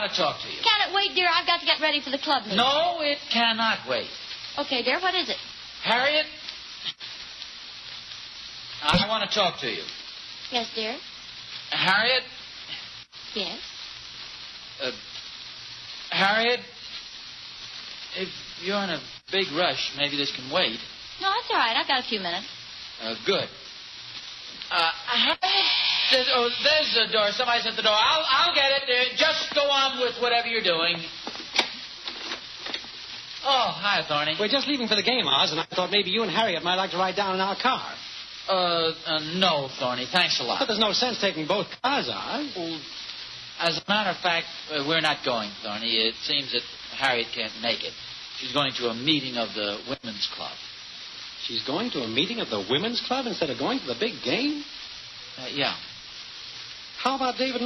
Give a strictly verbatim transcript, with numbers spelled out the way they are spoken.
want to talk to you. Can it wait, dear? I've got to get ready for the club meeting. No, it cannot wait. Okay, dear, what is it? Harriet, I want to talk to you. Yes, dear? Harriet? Yes? Uh, Harriet, if you're in a big rush, maybe this can wait. No, that's all right. I've got a few minutes. Uh, good. Uh, Harriet, there's, oh, there's the door. Somebody's at the door. I'll, I'll get it. Uh, just go on with whatever you're doing. Oh, hi, Thorny. We're just leaving for the game, Oz, and I thought maybe you and Harriet might like to ride down in our car. Uh, uh no, Thorny. Thanks a lot. But there's no sense taking both cars, Oz. Well, as a matter of fact, uh, we're not going, Thorny. It seems that Harriet can't make it. She's going to a meeting of the women's club. She's going to a meeting of the women's club instead of going to the big game? Uh, yeah. How about David